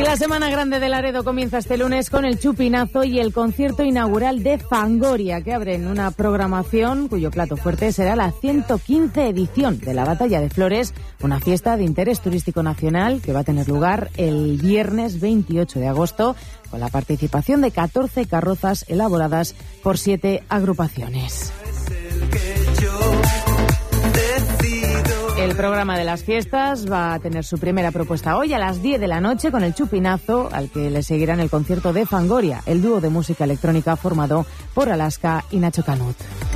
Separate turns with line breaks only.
Y la Semana Grande de Laredo comienza este lunes con el chupinazo y el concierto inaugural de Fangoria, que abren una programación cuyo plato fuerte será la 115 edición de la Batalla de Flores, una fiesta de interés turístico nacional que va a tener lugar el viernes 28 de agosto con la participación de 14 carrozas elaboradas por 7 agrupaciones. El programa de las fiestas va a tener su primera propuesta hoy a las 10 de la noche con el chupinazo, al que le seguirán el concierto de Fangoria, el dúo de música electrónica formado por Alaska y Nacho Canut.